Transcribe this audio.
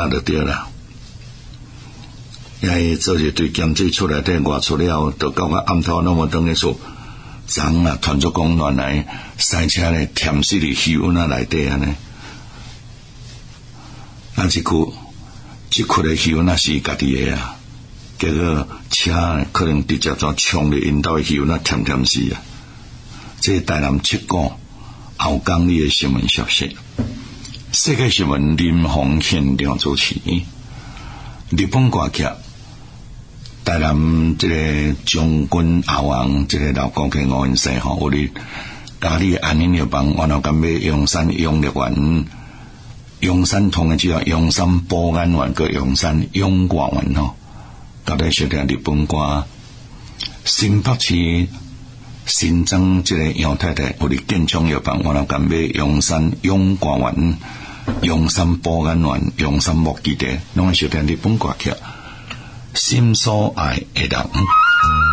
卡就对啦。因为做一堆监制出来，外出了，就到暗头那么等于说，昨啊团作工原来塞车咧，填死伫气温内底安尼。啊，即窟的气温是家己的啊，结果车可能直接就冲入因兜的气温甜死啊！这台南七股后港里的新闻消息，世界新闻林鸿现场主持，日本歌剧。台南这个将军后王这个老歌剧吴文生吼，有哩家里安宁药房，然后甲买阳山永乐园、阳山同的只有阳山保安园个阳山永歌园吼，到底小听日本歌。新北市新增这个杨太太有哩建昌药房，然后甲买阳山永歌园、阳山保安园、阳山木基地，拢是小听日本歌剧。心所爱的人。